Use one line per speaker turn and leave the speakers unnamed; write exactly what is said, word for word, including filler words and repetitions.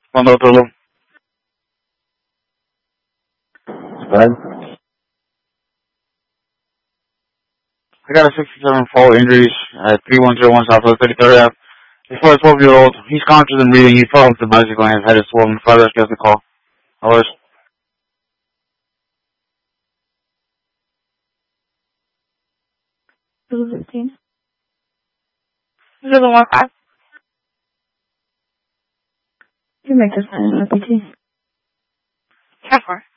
One other look. Bad. I got a sixty-seven fall injuries at three one zero one Southwest thirty-third Ave. He's for a twelve-year-old. He's conscious and breathing. He fell off the bicycle and his head is swollen. Father gets the call. Hours.
two fifteen. zero one five. You make this plan in the P T. How far?